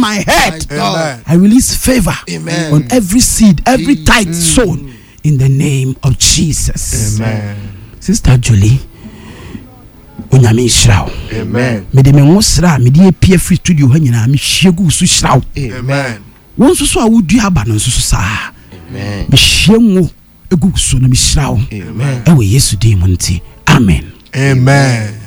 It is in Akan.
my head. Amen. I release favor on every seed, every tithe sown in the name of Jesus. Amen. Sister Julie, onyame shraw. Amen. Me de me wosra me de pie free studio ha nyina me hwiegu su shraw. Amen. Won so so a wodi aba no so sa. Amen. Me hwienwo egu so no me shraw. Amen. Ewe Yesu dim nti. Amen. Amen.